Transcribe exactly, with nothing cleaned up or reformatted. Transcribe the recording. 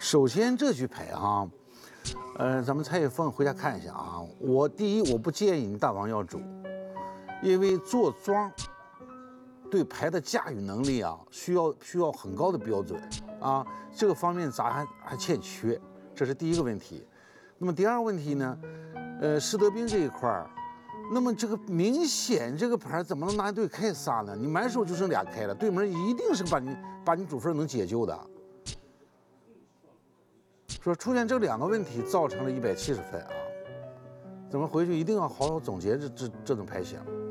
首先这局牌哈，呃，咱们蔡岳峰回家看一下啊。我第一，我不建议你大王要主，因为做庄对牌的驾驭能力啊，需要需要很高的标准啊，这个方面咱还还欠缺，这是第一个问题。那么第二个问题呢，呃，施德斌这一块儿，那么这个明显这个牌怎么能拿对开仨呢？你满手就剩俩开了，对门一定是把你把你主分能解救的。说出现这两个问题，造成了一百七十分啊，咱们回去一定要好好总结这这这种牌型。